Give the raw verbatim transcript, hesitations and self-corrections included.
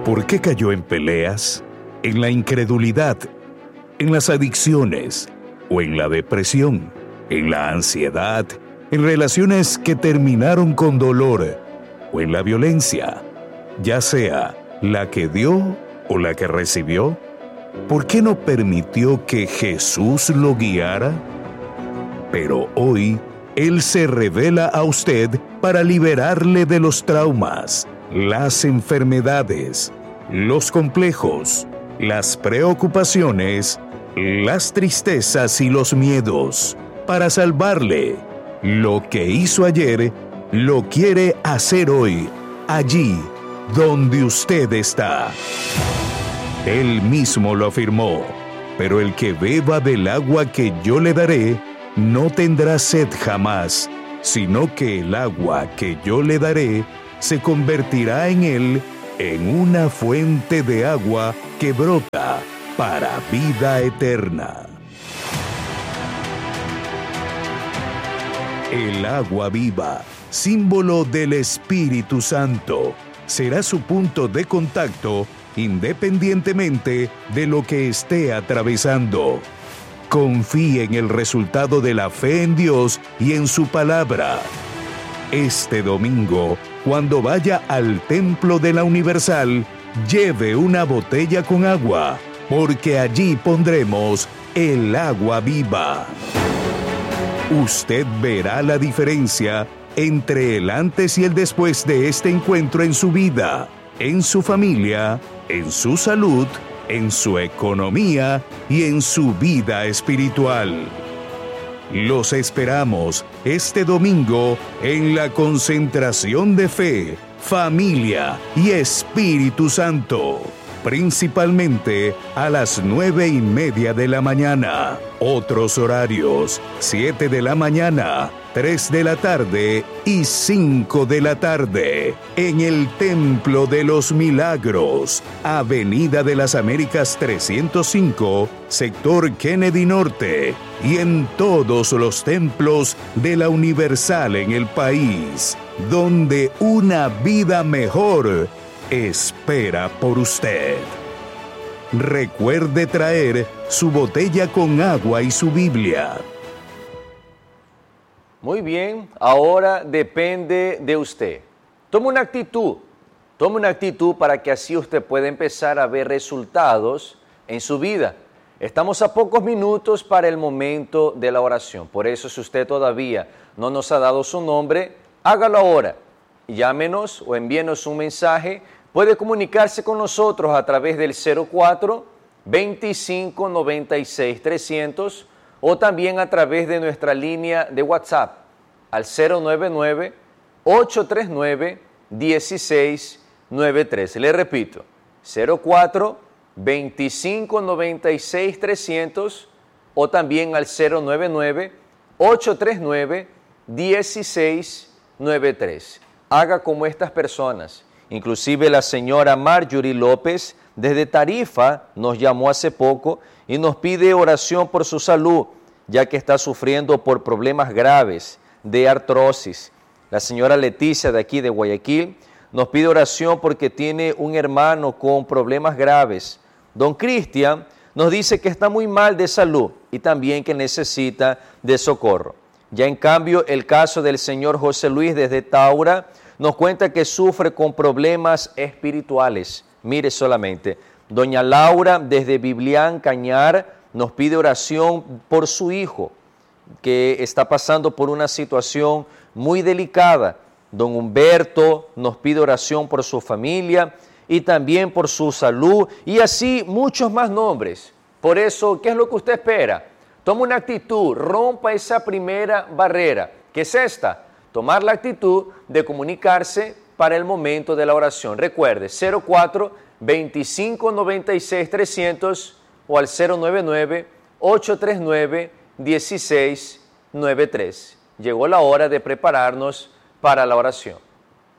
¿Por qué cayó en peleas, en la incredulidad, en las adicciones o en la depresión, en la ansiedad, en relaciones que terminaron con dolor o en la violencia, ya sea la que dio o la que recibió? ¿Por qué no permitió que Jesús lo guiara? Pero hoy, Él se revela a usted para liberarle de los traumas, las enfermedades, los complejos, las preocupaciones, las tristezas y los miedos, para salvarle. Lo que hizo ayer, lo quiere hacer hoy, allí donde usted está. Él mismo lo afirmó, pero el que beba del agua que yo le daré, no tendrá sed jamás, sino que el agua que yo le daré se convertirá en él en una fuente de agua que brota para vida eterna. El agua viva, símbolo del Espíritu Santo, será su punto de contacto independientemente de lo que esté atravesando. Confíe en el resultado de la fe en Dios y en su palabra. Este domingo, cuando vaya al Templo de la Universal, lleve una botella con agua, porque allí pondremos el agua viva. Usted verá la diferencia entre el antes y el después de este encuentro en su vida, en su familia, en su salud, en su economía y en su vida espiritual. Los esperamos este domingo en la concentración de fe, familia y Espíritu Santo, principalmente a las nueve y media de la mañana. Otros horarios: siete de la mañana, tres de la tarde y cinco de la tarde, en el Templo de los Milagros, Avenida de las Américas trescientos cinco, sector Kennedy Norte, y en todos los templos de la Universal en el país, donde una vida mejor espera por usted. Recuerde traer su botella con agua y su Biblia. Muy bien, ahora depende de usted. Tome una actitud, tome una actitud para que así usted pueda empezar a ver resultados en su vida. Estamos a pocos minutos para el momento de la oración. Por eso, si usted todavía no nos ha dado su nombre, hágalo ahora. Llámenos o envíenos un mensaje. Puede comunicarse con nosotros a través del cero cuatro, veinticinco, noventa y seis, trescientos o también a través de nuestra línea de WhatsApp al cero nueve nueve, ocho tres nueve, uno seis nueve tres. Le repito, cero cuatro, veinticinco, noventa y seis, trescientos o también al cero nueve nueve, ocho tres nueve, uno seis nueve tres. Haga como estas personas. Inclusive la señora Marjorie López desde Tarifa nos llamó hace poco y nos pide oración por su salud, ya que está sufriendo por problemas graves de artrosis. La señora Leticia de aquí de Guayaquil nos pide oración porque tiene un hermano con problemas graves. Don Cristian nos dice que está muy mal de salud y también que necesita de socorro. Ya en cambio, el caso del señor José Luis desde Taura nos cuenta que sufre con problemas espirituales. Mire solamente, doña Laura desde Biblián, Cañar, nos pide oración por su hijo, que está pasando por una situación muy delicada. Don Humberto nos pide oración por su familia y también por su salud, y así muchos más nombres. Por eso, ¿qué es lo que usted espera? Toma una actitud, rompa esa primera barrera. ¿Qué es esta? Tomar la actitud de comunicarse para el momento de la oración. Recuerde, cero cuatro, veinticinco, noventa y seis, trescientos o al cero nueve nueve, ocho tres nueve, uno seis nueve tres. Llegó la hora de prepararnos para la oración.